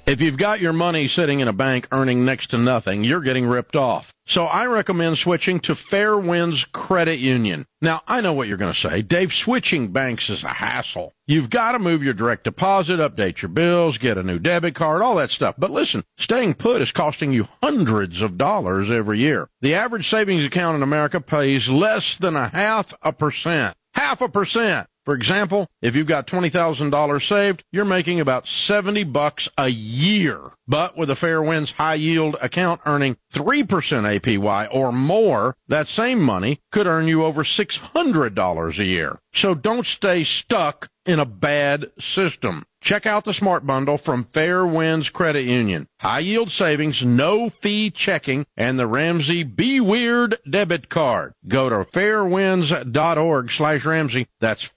If you've got your money sitting in a bank earning next to nothing, you're getting ripped off. So I recommend switching to Fairwinds Credit Union. Now, I know what you're going to say. Dave, switching banks is a hassle. You've got to move your direct deposit, update your bills, get a new debit card, all that stuff. But listen, staying put is costing you hundreds of dollars every year. The average savings account in America pays less than 0.5%. 0.5%. For example, if you've got $20,000 saved, you're making about $70 a year. But with a Fairwinds high-yield account earning 3% APY or more, that same money could earn you over $600 a year. So don't stay stuck in a bad system. Check out the Smart Bundle from Fairwinds Credit Union. High-yield savings, no-fee checking, and the Ramsey Be Weird debit card. Go to fairwinds.org/Ramsey. That's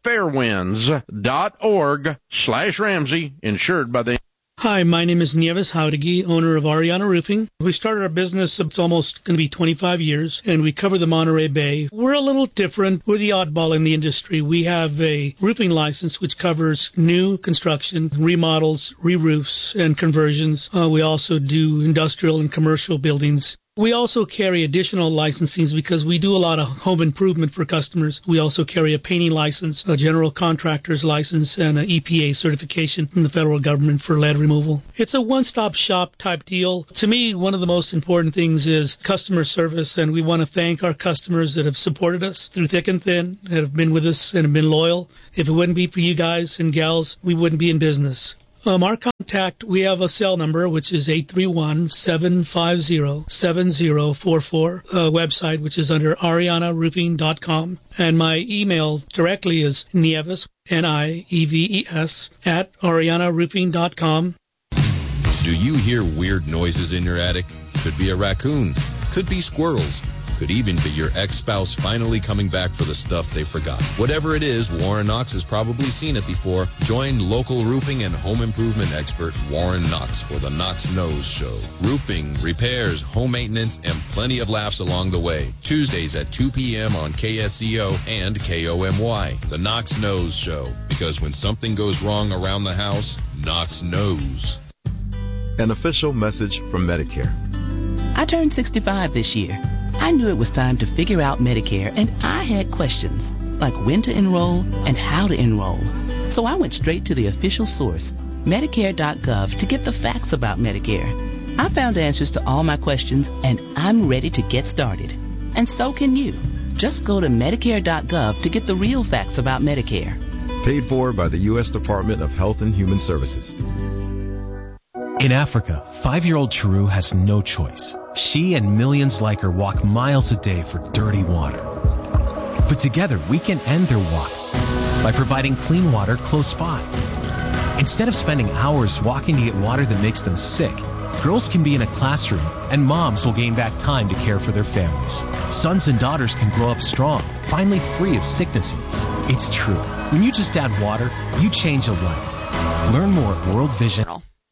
fairwinds.org/Ramsey, insured by the... Hi, my name is Nieves Howdigi, owner of Ariana Roofing. We started our business, it's almost going to be 25 years, and we cover the Monterey Bay. We're a little different. We're the oddball in the industry. We have a roofing license which covers new construction, remodels, re-roofs, and conversions. We also do industrial and commercial buildings. We also carry additional licensings because we do a lot of home improvement for customers. We also carry a painting license, a general contractor's license, and an EPA certification from the federal government for lead removal. It's a one-stop shop type deal. To me, one of the most important things is customer service, and we want to thank our customers that have supported us through thick and thin, that have been with us and have been loyal. If it wouldn't be for you guys and gals, we wouldn't be in business. Our contact, we have a cell number, which is 831-750-7044, website, which is under arianaroofing.com. And my email directly is Nieves, Nieves, at arianaroofing.com. Do you hear weird noises in your attic? Could be a raccoon, could be squirrels, could even be your ex-spouse finally coming back for the stuff they forgot. Whatever it is, Warren Knox has probably seen it before. Join local roofing and home improvement expert Warren Knox for the Knox Knows Show. Roofing, repairs, home maintenance, and plenty of laughs along the way. Tuesdays at 2 p.m. on KSCO and KOMY. The Knox Knows Show. Because when something goes wrong around the house, Knox knows. An official message from Medicare. I turned 65 this year. I knew it was time to figure out Medicare, and I had questions, like when to enroll and how to enroll. So I went straight to the official source, Medicare.gov, to get the facts about Medicare. I found answers to all my questions, and I'm ready to get started. And so can you. Just go to Medicare.gov to get the real facts about Medicare. Paid for by the U.S. Department of Health and Human Services. In Africa, 5-year-old Chiru has no choice. She and millions like her walk miles a day for dirty water. But together, we can end their walk by providing clean water close by. Instead of spending hours walking to get water that makes them sick, girls can be in a classroom, and moms will gain back time to care for their families. Sons and daughters can grow up strong, finally free of sicknesses. It's true. When you just add water, you change a life. Learn more at World Vision.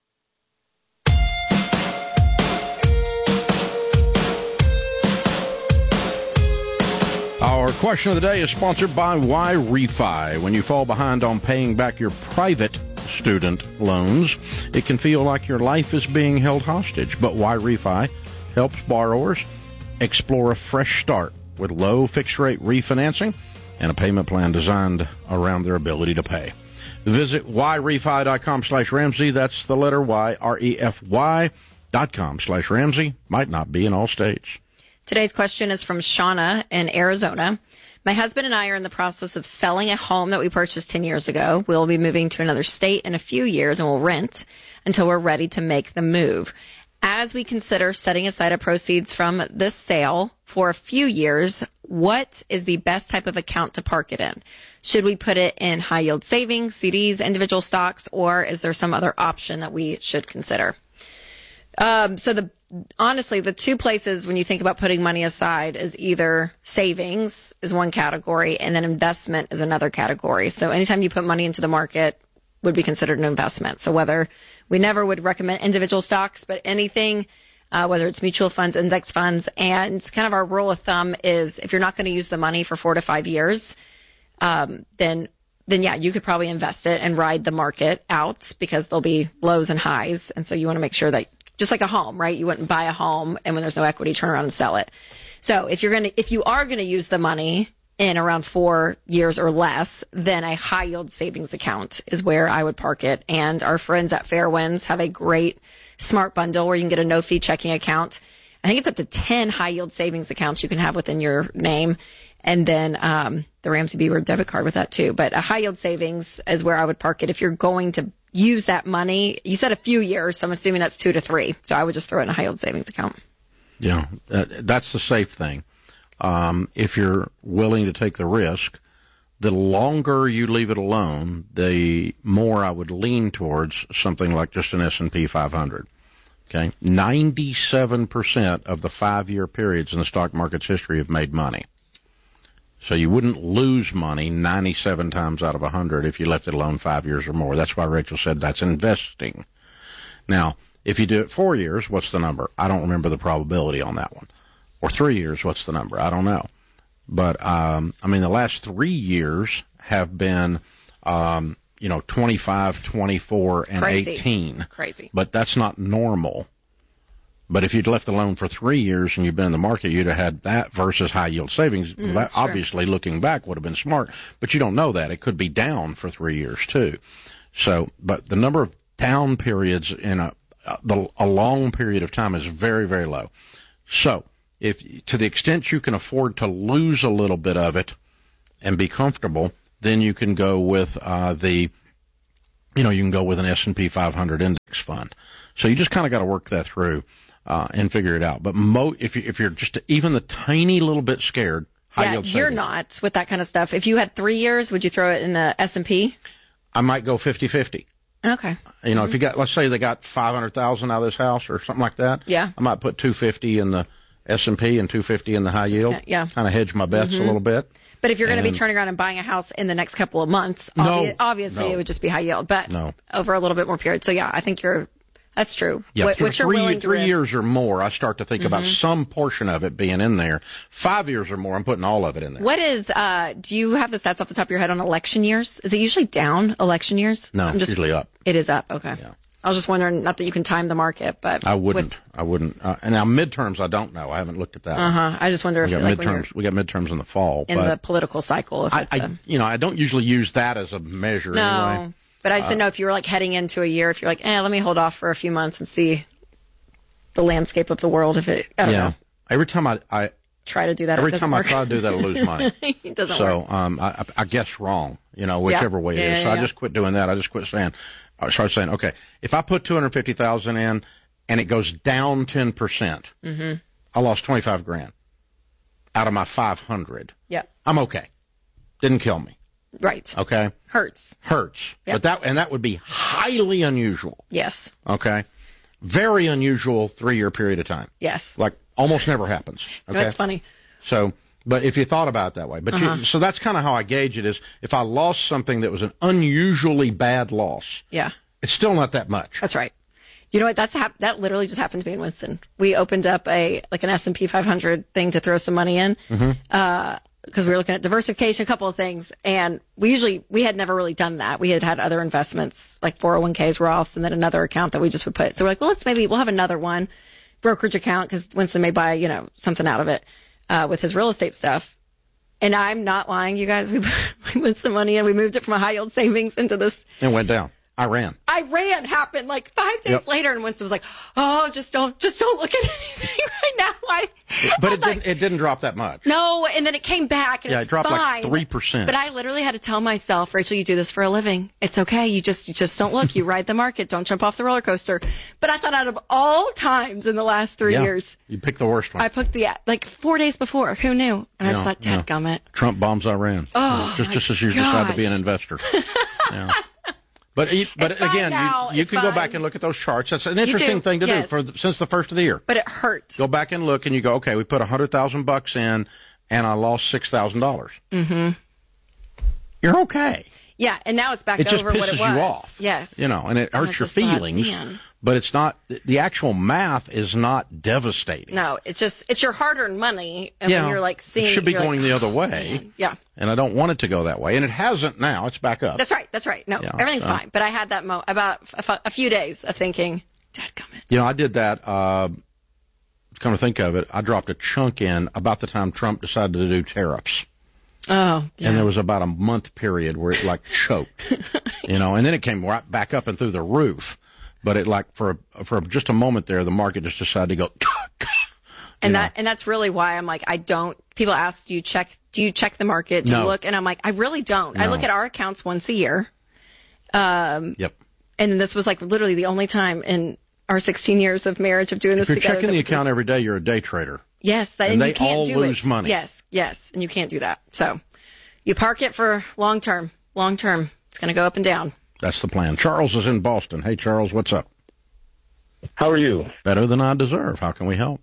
Our question of the day is sponsored by Y-Refi. When you fall behind on paying back your private student loans, it can feel like your life is being held hostage. But Y-Refi helps borrowers explore a fresh start with low fixed-rate refinancing and a payment plan designed around their ability to pay. Visit YRefi.com/Ramsey. That's the letter Y, REFY.com/Ramsey. Might not be in all states. Today's question is from Shauna in Arizona. My husband and I are in the process of selling a home that we purchased 10 years ago. We'll be moving to another state in a few years, and we'll rent until we're ready to make the move. As we consider setting aside our proceeds from this sale for a few years, what is the best type of account to park it in? Should we put it in high-yield savings, CDs, individual stocks, or is there some other option that we should consider? Honestly, the two places when you think about putting money aside is either savings is one category and then investment is another category. So anytime you put money into the market would be considered an investment. So we never would recommend individual stocks, but anything, whether it's mutual funds, index funds, and kind of our rule of thumb is if you're not going to use the money for 4 to 5 years, then then yeah, you could probably invest it and ride the market out because there'll be lows and highs. And so you want to make sure that, just like a home, right? You wouldn't buy a home and when there's no equity, turn around and sell it. So if you are going to use the money in around 4 years or less, then a high yield savings account is where I would park it. And our friends at Fairwinds have a great smart bundle where you can get a no fee checking account. I think it's up to 10 high yield savings accounts you can have within your name. And then the Ramsey B. Ward debit card with that too. But a high yield savings is where I would park it. If you're going to use that money, you said a few years, so I'm assuming that's 2 to 3. So I would just throw it in a high yield savings account. Yeah, that's the safe thing. If you're willing to take the risk, the longer you leave it alone, the more I would lean towards something like just an S&P 500. Okay, 97% of the 5-year periods in the stock market's history have made money. So you wouldn't lose money 97 times out of 100 if you left it alone 5 years or more. That's why Rachel said that's investing. Now, if you do it 4 years, what's the number? I don't remember the probability on that one. Or 3 years, what's the number? I don't know. But, the last 3 years have been, 25, 24, and Crazy. 18. Crazy. But that's not normal. But if you'd left alone for 3 years and you'd been in the market, you'd have had that versus high yield savings. That obviously, looking back, would have been smart. But you don't know that. It could be down for 3 years, too. So, but the number of down periods in a long period of time is very, very low. So, if to the extent you can afford to lose a little bit of it and be comfortable, then you can go with you can go with an S&P 500 index fund. So you just kind of got to work that through and figure it out. But if you're just even the tiny little bit scared, high yield savings. You're not with that kind of stuff. If you had 3 years, would you throw it in a S&P? I might go 50-50. Okay. If you got, let's say they got 500,000 out of this house or something like that. Yeah. I might put 250 in the S&P and 250 in the high yield. Yeah. Kind of hedge my bets a little bit. But if you're going to be turning around and buying a house in the next couple of months, obviously it would just be high yield. But over a little bit more period. So yeah, I think that's true. Yeah, what you're willing to three risk. years or more, I start to think about some portion of it being in there. 5 years or more, I'm putting all of it in there. What is, do you have the stats off the top of your head on election years? Is it usually down election years? No, it's usually up. It is up, okay. Yeah. I was just wondering, not that you can time the market, but... I wouldn't. And now midterms, I don't know. I haven't looked at that. I just wonder if... We got midterms in the fall. In the political cycle. If I don't usually use that as a measure anyway. But I just didn't know if you were heading into a year, if you're let me hold off for a few months and see the landscape of the world. If it, I don't know. Every time I try to do that, every time I try to do that, I lose money. It doesn't work. So I guess wrong, whichever way it is. So I just quit doing that. I just started saying, okay, if I put $250,000 in and it goes down 10%, I lost $25,000 out of my 500. Yeah, I'm okay. Didn't kill me. Right. Okay. Hurts. Yep. But that would be highly unusual. Yes. Okay. Very unusual 3-year period of time. Yes. Like almost never happens. Okay. That's funny. So, but if you thought about it that way, so that's kind of how I gauge it is if I lost something that was an unusually bad loss. Yeah. It's still not that much. That's right. You know what? That literally just happened to me in Winston. We opened up an S&P 500 thing to throw some money in. Because we were looking at diversification, a couple of things, and we had never really done that. We had other investments like 401ks, Roths, and then another account that we just would put. So we're like, well, we'll have another one, brokerage account, because Winston may buy something out of it with his real estate stuff. And I'm not lying, you guys. We put some money in. We moved it from a high yield savings into this. It went down. Iran happened 5 days later, and Winston was like, "Oh, just don't look at anything right now." But it didn't drop that much. No, and then it came back, and it dropped fine. like 3%. But I literally had to tell myself, Rachel, you do this for a living. It's okay. You just don't look. You ride the market. Don't jump off the roller coaster. But I thought out of all times in the last 3 years, you picked the worst one. I picked 4 days before. Who knew? And I just thought, dadgummit. Trump bombs Iran. Oh, just as you decide to be an investor. Yeah. But again, you can go back and look at those charts. That's an interesting thing to do since the first of the year. But it hurts. Go back and look, and you go, okay, we put $100,000 in, and I lost $6,000. You're okay. Yeah, and now it's back it just over what it pisses was. you off. Yes. And it hurts your feelings. But it's not, the actual math is not devastating. No, it's your hard-earned money, and when you're like seeing it should be going the other oh, way. Man. Yeah. And I don't want it to go that way. And it hasn't now. It's back up. That's right. No, everything's fine. But I had that about a few days of thinking, dadgummit. I did that, come to think of it, I dropped a chunk in about the time Trump decided to do tariffs. Oh, yeah. And there was about a month period where it like choked, and then it came right back up and through the roof. But it like for just a moment there, the market just decided to go. And that's really why I'm like, I don't. People ask, do you check the market? Do you look? And I'm like, I really don't. No. I look at our accounts once a year. Yep. And this was like literally the only time in our 16 years of marriage of doing this together. If you're checking the account every day, you're a day trader. Yes, and they you can't all do lose money. Yes, and you can't do that. So you park it for long term. It's going to go up and down. That's the plan. Charles is in Boston. Hey, Charles, what's up? How are you? Better than I deserve. How can we help?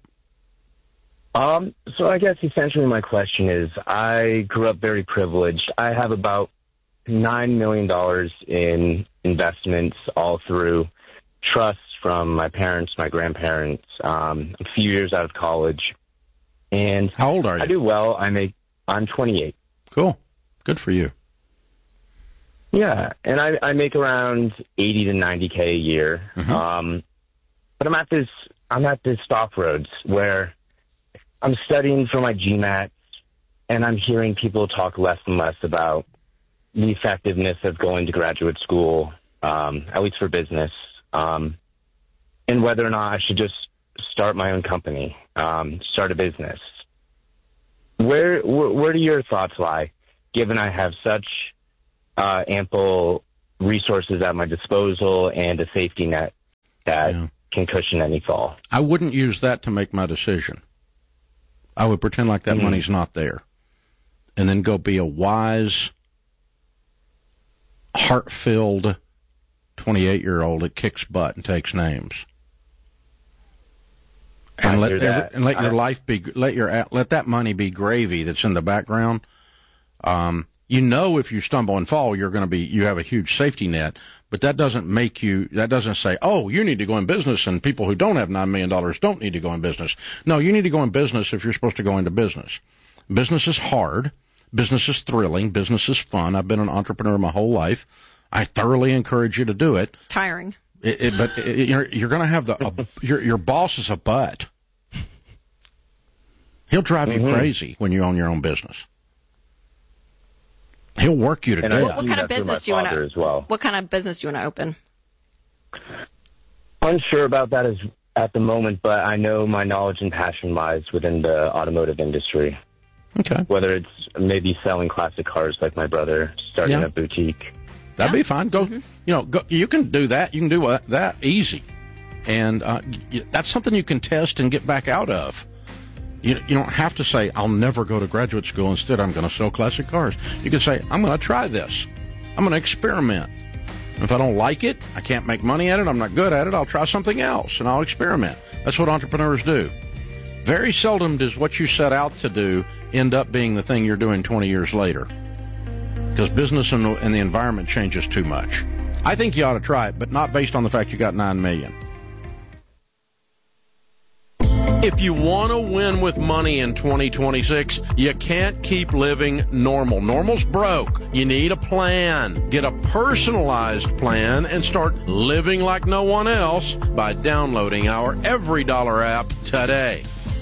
So I guess essentially my question is, I grew up very privileged. I have about $9 million in investments all through trusts from my parents, my grandparents, a few years out of college. And how old are you? I do well. I'm 28. Cool. Good for you. Yeah, and I make around 80 to 90K a year. Mm-hmm. But I'm at this stockroads where I'm studying for my GMAT, and I'm hearing people talk less and less about the effectiveness of going to graduate school, at least for business, and whether or not I should just start my own company, start a business. Where do your thoughts lie, given I have such ample resources at my disposal and a safety net that can cushion any fall? I wouldn't use that to make my decision. I would pretend like that money's not there, and then go be a wise, heart-filled 28-year-old that kicks butt and takes names. And let your life be, let that money be gravy that's in the background. If you stumble and fall, you have a huge safety net, but that doesn't say, oh, you need to go in business, and people who don't have $9 million don't need to go in business. No, you need to go in business if you're supposed to go into business. Business is hard. Business is thrilling. Business is fun. I've been an entrepreneur my whole life. I thoroughly encourage you to do it. It's tiring. But you're going to have your boss is a butt. He'll drive you crazy when you own your own business. He'll work you to death. What kind of business do you want to? What kind of business do you want to open? Unsure about that at the moment, but I know my knowledge and passion lies within the automotive industry. Okay. Whether it's maybe selling classic cars like my brother, starting a boutique. That'd be fine. Go. You can do that. You can do that easy, and that's something you can test and get back out of. You don't have to say, I'll never go to graduate school. Instead, I'm going to sell classic cars. You can say, I'm going to try this. I'm going to experiment. And if I don't like it, I can't make money at it, I'm not good at it, I'll try something else, and I'll experiment. That's what entrepreneurs do. Very seldom does what you set out to do end up being the thing you're doing 20 years later. Because business and the environment changes too much. I think you ought to try it, but not based on the fact you got $9 million. If you want to win with money in 2026, you can't keep living normal. Normal's broke. You need a plan. Get a personalized plan and start living like no one else by downloading our EveryDollar app today.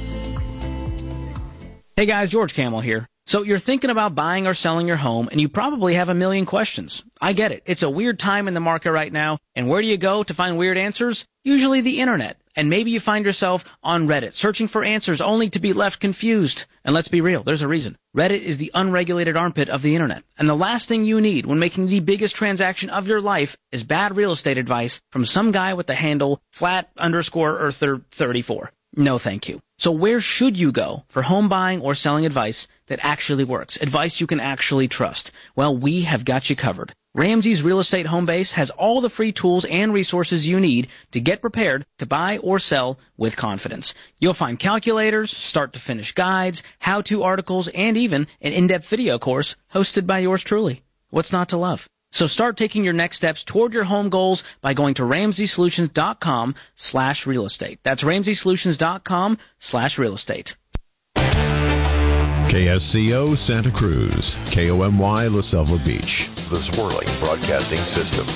Hey guys, George Camel here. So you're thinking about buying or selling your home, and you probably have a million questions. I get it. It's a weird time in the market right now, and where do you go to find weird answers? Usually the internet. And maybe you find yourself on Reddit, searching for answers only to be left confused. And let's be real, there's a reason. Reddit is the unregulated armpit of the internet. And the last thing you need when making the biggest transaction of your life is bad real estate advice from some guy with the handle flat_Earther34. No thank you. So where should you go for home buying or selling advice that actually works? Advice you can actually trust? Well, we have got you covered. Ramsey's Real Estate Home Base has all the free tools and resources you need to get prepared to buy or sell with confidence. You'll find calculators, start-to-finish guides, how-to articles, and even an in-depth video course hosted by yours truly. What's not to love? So start taking your next steps toward your home goals by going to RamseySolutions.com/real estate. That's RamseySolutions.com/real estate. KSCO Santa Cruz, KOMY La Selva Beach. The Swirling Broadcasting System.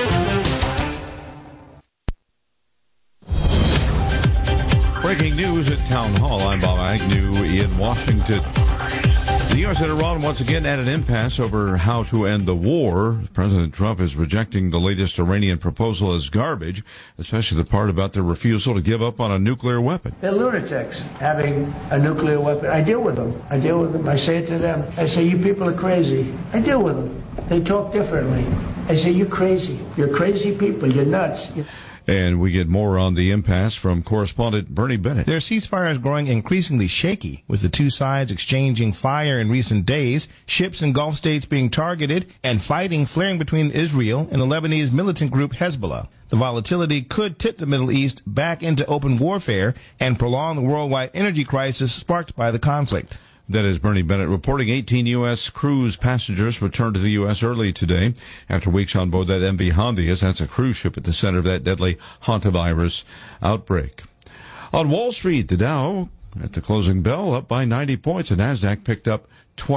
Breaking news at Town Hall. I'm Bob Agnew in Washington. The U.S. and Iran once again at an impasse over how to end the war. President Trump is rejecting the latest Iranian proposal as garbage, especially the part about their refusal to give up on a nuclear weapon. They're lunatics having a nuclear weapon. I deal with them. I say it to them. I say, you people are crazy. I deal with them. They talk differently. I say, you're crazy. You're crazy people. You're nuts. And we get more on the impasse from correspondent Bernie Bennett. Their ceasefire is growing increasingly shaky, with the two sides exchanging fire in recent days, ships in Gulf states being targeted, and fighting flaring between Israel and the Lebanese militant group Hezbollah. The volatility could tip the Middle East back into open warfare and prolong the worldwide energy crisis sparked by the conflict. That is Bernie Bennett reporting. 18 U.S. cruise passengers returned to the U.S. early today after weeks on board that MV Hondias. That's a cruise ship at the center of that deadly hantavirus outbreak. On Wall Street, the Dow at the closing bell up by 90 points. The NASDAQ picked up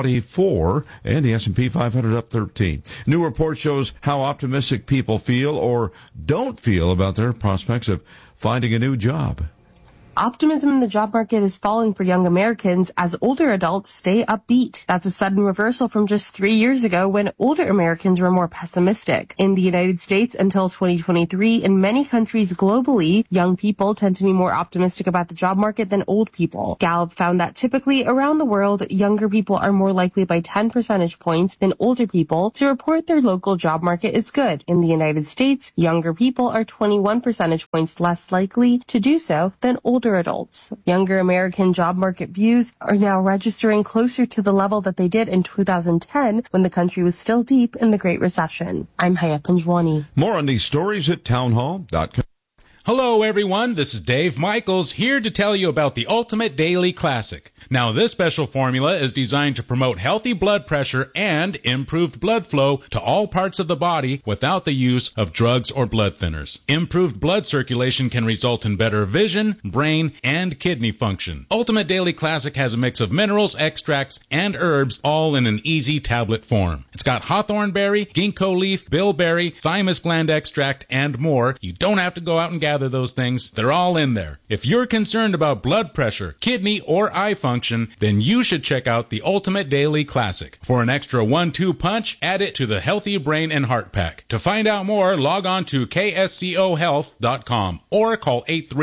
24 and the S&P 500 up 13. New report shows how optimistic people feel or don't feel about their prospects of finding a new job. Optimism in the job market is falling for young Americans as older adults stay upbeat. That's a sudden reversal from just 3 years ago when older Americans were more pessimistic. In the United States until 2023, in many countries globally, young people tend to be more optimistic about the job market than old people. Gallup found that typically around the world, younger people are more likely by 10 percentage points than older people to report their local job market is good. In the United States, younger people are 21 percentage points less likely to do so than older adults. Younger American job market views are now registering closer to the level that they did in 2010 when the country was still deep in the Great Recession. I'm Haya Panjwani. More on these stories at townhall.com. Hello, everyone. This is Dave Michaels here to tell you about the Ultimate Daily Classic. Now, this special formula is designed to promote healthy blood pressure and improved blood flow to all parts of the body without the use of drugs or blood thinners. Improved blood circulation can result in better vision, brain, and kidney function. Ultimate Daily Classic has a mix of minerals, extracts, and herbs all in an easy tablet form. It's got hawthorn berry, ginkgo leaf, bilberry, thymus gland extract, and more. You don't have to go out and gather those things. They're all in there. If you're concerned about blood pressure, kidney, or eye function, then you should check out the Ultimate Daily Classic. For an extra 1-2 punch, add it to the Healthy Brain and Heart Pack. To find out more, log on to kscohealth.com or call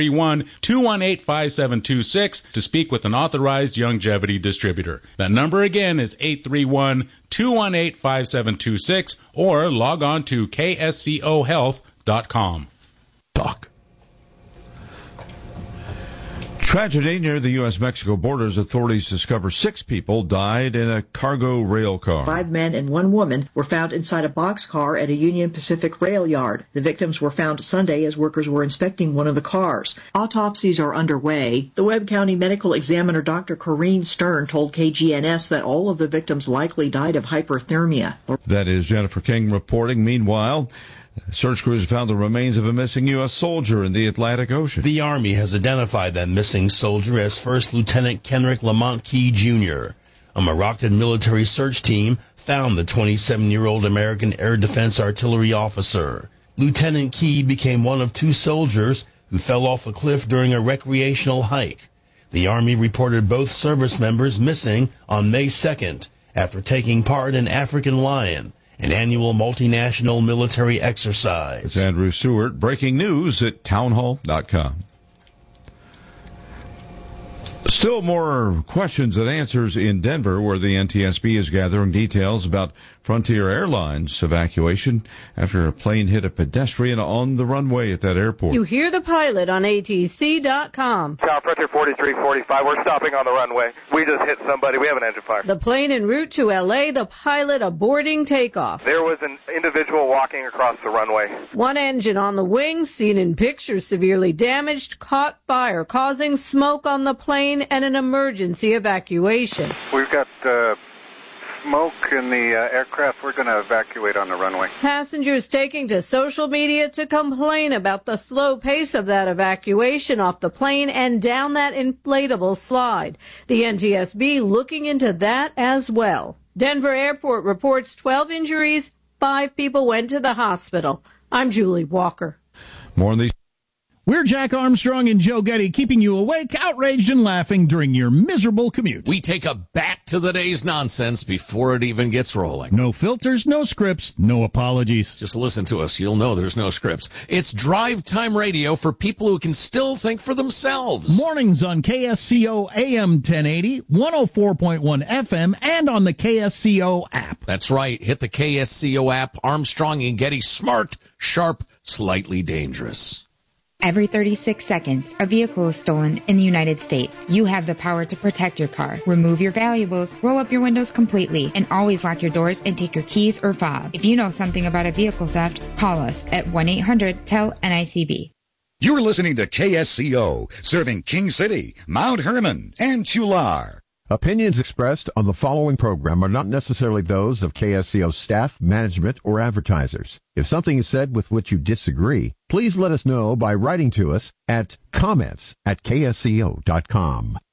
831-218-5726 to speak with an authorized longevity distributor. That number again is 831-218-5726 or log on to kscohealth.com. Talk. Tragedy near the U.S.-Mexico border as authorities discover 6 people died in a cargo rail car. 5 men and 1 woman were found inside a boxcar at a Union Pacific rail yard. The victims were found Sunday as workers were inspecting one of the cars. Autopsies are underway. The Webb County medical examiner Dr. Corrine Stern told KGNS that all of the victims likely died of hyperthermia. That is Jennifer King reporting. Meanwhile, search crews found the remains of a missing U.S. soldier in the Atlantic Ocean. The Army has identified that missing soldier as First Lieutenant Kenrick Lamont Key, Jr. A Moroccan military search team found the 27-year-old American Air Defense Artillery officer. Lieutenant Key became one of 2 soldiers who fell off a cliff during a recreational hike. The Army reported both service members missing on May 2nd after taking part in African Lion, an annual multinational military exercise. It's Andrew Stewart. Breaking news at townhall.com. Still more questions and answers in Denver, where the NTSB is gathering details about Frontier Airlines evacuation after a plane hit a pedestrian on the runway at that airport. You hear the pilot on ATC.com. Tower Frontier 4345, we're stopping on the runway. We just hit somebody. We have an engine fire. The plane en route to L.A., the pilot aborting takeoff. There was an individual walking across the runway. 1 engine on the wing, seen in pictures severely damaged, caught fire, causing smoke on the plane and an emergency evacuation. We've got smoke in the aircraft. We're going to evacuate on the runway. Passengers taking to social media to complain about the slow pace of that evacuation off the plane and down that inflatable slide. The NTSB looking into that as well. Denver Airport reports 12 injuries. 5 people went to the hospital. I'm Julie Walker. More on these. We're Jack Armstrong and Joe Getty, keeping you awake, outraged, and laughing during your miserable commute. We take a back to the day's nonsense before it even gets rolling. No filters, no scripts, no apologies. Just listen to us. You'll know there's no scripts. It's drive time radio for people who can still think for themselves. Mornings on KSCO AM 1080, 104.1 FM, and on the KSCO app. That's right. Hit the KSCO app. Armstrong and Getty, smart, sharp, slightly dangerous. Every 36 seconds, a vehicle is stolen in the United States. You have the power to protect your car. Remove your valuables, roll up your windows completely, and always lock your doors and take your keys or fob. If you know something about a vehicle theft, call us at 1-800-TEL-NICB. You're listening to KSCO, serving King City, Mount Hermon, and Chular. Opinions expressed on the following program are not necessarily those of KSCO staff, management, or advertisers. If something is said with which you disagree, please let us know by writing to us at comments@ksco.com.